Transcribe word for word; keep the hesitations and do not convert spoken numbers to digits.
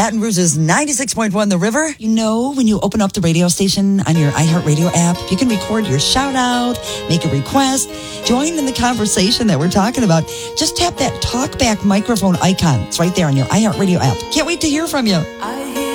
Baton Rouge's ninety-six point one The River. You know, when you open up the radio station on your iHeartRadio app, you can record your shout out, make a request, join in the conversation that we're talking about. Just tap that talkback microphone icon. It's right there on your iHeartRadio app. Can't wait to hear from you. I